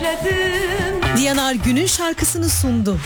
bekledim. Diyanar günün şarkısını sundu.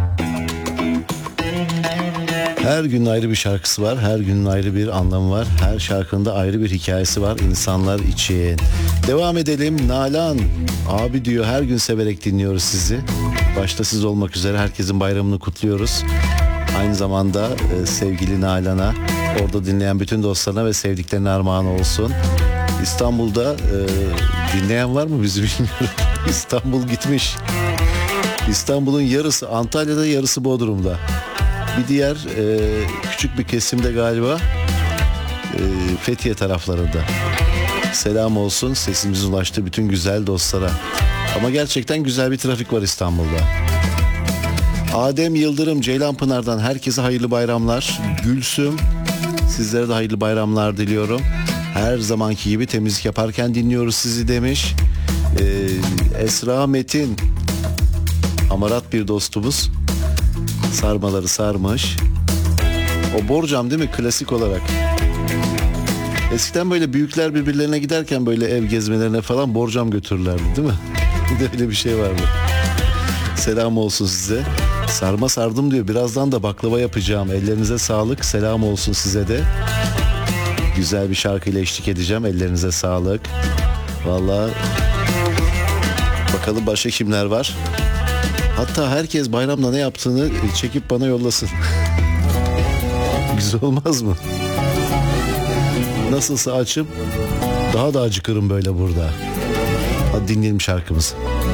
Her günün ayrı bir şarkısı var. Her günün ayrı bir anlamı var. Her şarkında ayrı bir hikayesi var insanlar için. Devam edelim. Nalan abi diyor, her gün severek dinliyoruz sizi. Başta siz olmak üzere herkesin bayramını kutluyoruz. Aynı zamanda sevgili Nalan'a, orada dinleyen bütün dostlarına ve sevdiklerine armağan olsun. İstanbul'da dinleyen var mı bizi bilmiyorum. İstanbul gitmiş. İstanbul'un yarısı Antalya'da, yarısı Bodrum'da. Bir diğer küçük bir kesimde galiba Fethiye taraflarında. Selam olsun, sesimiz ulaştı bütün güzel dostlara. Ama gerçekten güzel bir trafik var İstanbul'da. Adem Yıldırım Ceylanpınar'dan herkese hayırlı bayramlar. Gülsüm, sizlere de hayırlı bayramlar diliyorum. Her zamanki gibi temizlik yaparken dinliyoruz sizi demiş. Esra Metin, amarat bir dostumuz, sarmaları sarmış. O borcam değil mi, klasik olarak? Eskiden böyle büyükler birbirlerine giderken böyle ev gezmelerine falan borcam götürürlerdi değil mi? Bir de öyle bir şey vardı. Selam olsun size. Sarma sardım diyor. Birazdan da baklava yapacağım. Ellerinize sağlık. Selam olsun size de. Güzel bir şarkıyla eşlik edeceğim. Ellerinize sağlık. Vallahi bakalım başka kimler var. Hatta herkes bayramda ne yaptığını çekip bana yollasın. Güzel olmaz mı? Nasılsa açım, daha da acıkırım böyle burada. Hadi dinleyelim şarkımızı.